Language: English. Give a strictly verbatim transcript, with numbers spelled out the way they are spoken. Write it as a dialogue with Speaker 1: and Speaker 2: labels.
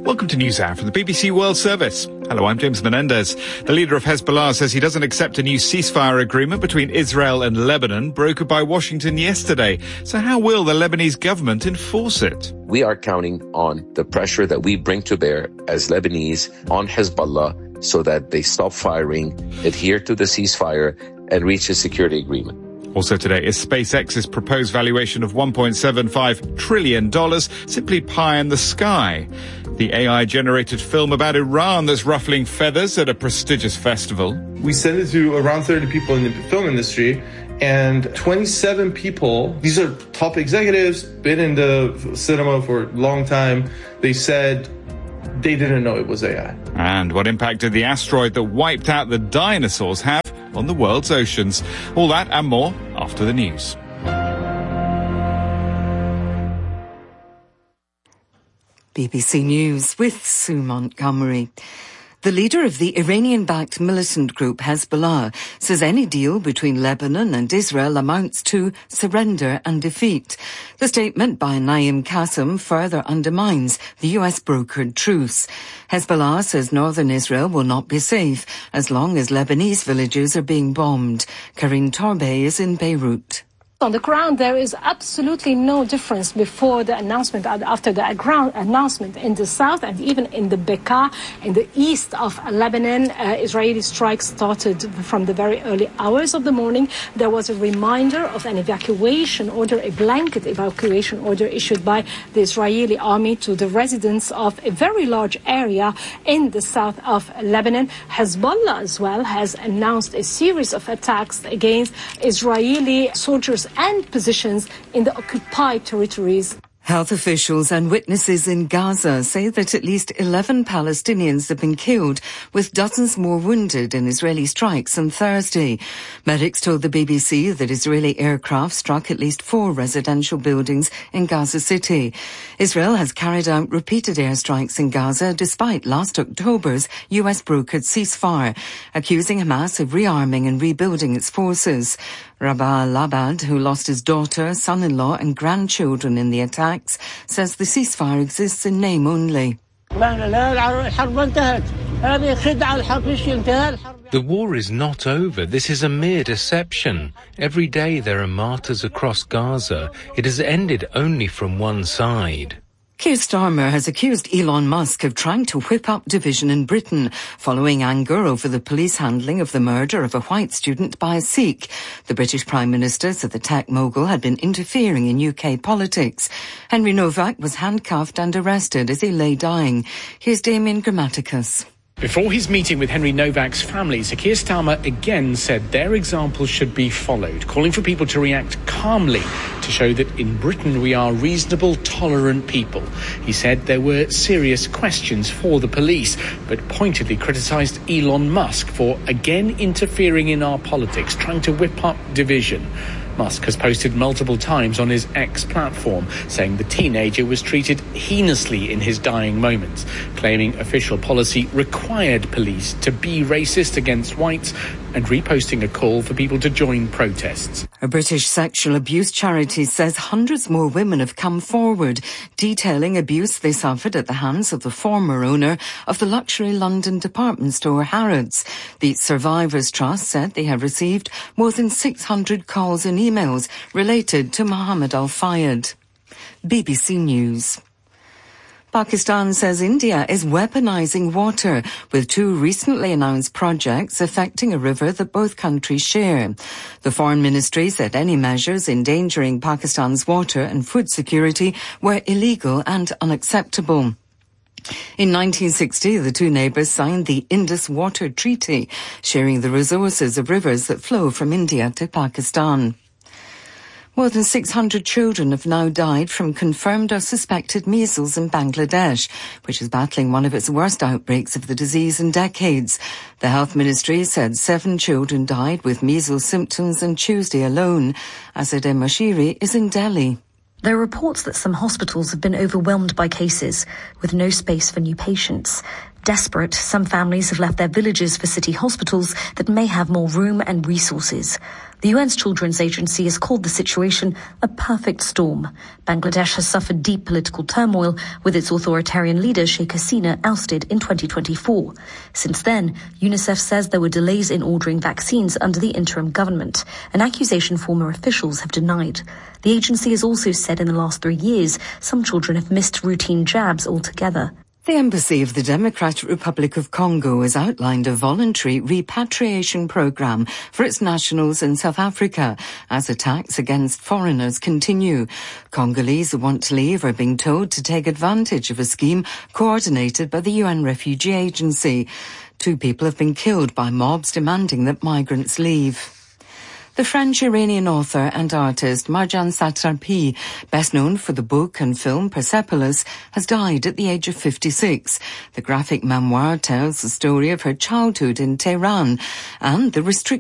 Speaker 1: Welcome to NewsHour from the B B C World Service. Hello, I'm James Menendez. The leader of Hezbollah says he doesn't accept a new ceasefire agreement between Israel and Lebanon brokered by Washington yesterday. So how will the Lebanese government enforce it?
Speaker 2: We are counting on the pressure that we bring to bear as Lebanese on Hezbollah so that they stop firing, adhere to the ceasefire, and reach a security agreement.
Speaker 1: Also today is SpaceX's proposed valuation of one point seven five trillion dollars, simply pie in the sky. The A I-generated film about Iran that's ruffling feathers at a prestigious festival.
Speaker 3: We sent it to around thirty people in the film industry, and twenty-seven people, these are top executives, been in the cinema for a long time, they said they didn't know it was A I.
Speaker 1: And what impact did the asteroid that wiped out the dinosaurs have on the world's oceans? All that and more after the news.
Speaker 4: B B C News with Sue Montgomery. The leader of the Iranian-backed militant group Hezbollah says any deal between Lebanon and Israel amounts to surrender and defeat. The statement by Naim Qassem further undermines the U S brokered truce. Hezbollah says northern Israel will not be safe as long as Lebanese villages are being bombed. Karine Torbey is in Beirut.
Speaker 5: On the ground, there is absolutely no difference before the announcement and after the ground announcement in the south and even in the Bekaa, in the east of Lebanon. Uh, Israeli strikes started from the very early hours of the morning. There was a reminder of an evacuation order, a blanket evacuation order issued by the Israeli army to the residents of a very large area in the south of Lebanon. Hezbollah as well has announced a series of attacks against Israeli soldiers and positions in the occupied territories.
Speaker 4: Health officials and witnesses in Gaza say that at least eleven Palestinians have been killed, with dozens more wounded in Israeli strikes on Thursday. Medics told the B B C that Israeli aircraft struck at least four residential buildings in Gaza City. Israel has carried out repeated airstrikes in Gaza despite last October's U S brokered ceasefire, accusing Hamas of rearming and rebuilding its forces. Rabah Labad, who lost his daughter, son-in-law and grandchildren in the attacks, says the ceasefire exists in name only.
Speaker 6: The war is not over. This is a mere deception. Every day there are martyrs across Gaza. It has ended only from one side.
Speaker 4: Keir Starmer has accused Elon Musk of trying to whip up division in Britain following anger over the police handling of the murder of a white student by a Sikh. The British Prime Minister said the tech mogul had been interfering in U K politics. Henry Novak was handcuffed and arrested as he lay dying. Here's Damien Grammaticus.
Speaker 7: Before his meeting with Henry Novak's family, Sir Keir Starmer again said their example should be followed, calling for people to react calmly to show that in Britain we are reasonable, tolerant people. He said there were serious questions for the police, but pointedly criticised Elon Musk for again interfering in our politics, trying to whip up division. Musk has posted multiple times on his X platform, saying the teenager was treated heinously in his dying moments, claiming official policy required police to be racist against whites and reposting a call for people to join protests.
Speaker 4: A British sexual abuse charity says hundreds more women have come forward, detailing abuse they suffered at the hands of the former owner of the luxury London department store Harrods. The Survivors Trust said they have received more than six hundred calls and emails related to Mohammed Al-Fayed. B B C News. Pakistan says India is weaponizing water with two recently announced projects affecting a river that both countries share. The Foreign Ministry said any measures endangering Pakistan's water and food security were illegal and unacceptable. In nineteen sixty, the two neighbours signed the Indus Water Treaty, sharing the resources of rivers that flow from India to Pakistan. More than six hundred children have now died from confirmed or suspected measles in Bangladesh, which is battling one of its worst outbreaks of the disease in decades. The Health Ministry said seven children died with measles symptoms on Tuesday alone. Azadeh Moshiri is in Delhi.
Speaker 8: There are reports that some hospitals have been overwhelmed by cases, with no space for new patients. Desperate, some families have left their villages for city hospitals that may have more room and resources. The U N's Children's Agency has called the situation a perfect storm. Bangladesh has suffered deep political turmoil, with its authoritarian leader Sheikh Hasina ousted in twenty twenty-four. Since then, UNICEF says there were delays in ordering vaccines under the interim government, an accusation former officials have denied. The agency has also said in the last three years, some children have missed routine jabs altogether.
Speaker 4: The Embassy of the Democratic Republic of Congo has outlined a voluntary repatriation programme for its nationals in South Africa as attacks against foreigners continue. Congolese who want to leave are being told to take advantage of a scheme coordinated by the U N Refugee Agency. Two people have been killed by mobs demanding that migrants leave. The French-Iranian author and artist Marjane Satrapi, best known for the book and film Persepolis, has died at the age of fifty-six. The graphic memoir tells the story of her childhood in Tehran and the restrictions